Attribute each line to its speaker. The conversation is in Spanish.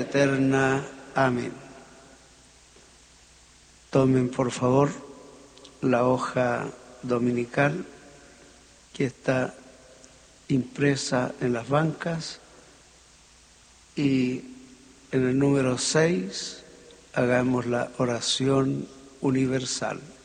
Speaker 1: eterna. Amén. Tomen por favor la hoja dominical que está impresa en las bancas y en el número 6 hagamos la oración universal.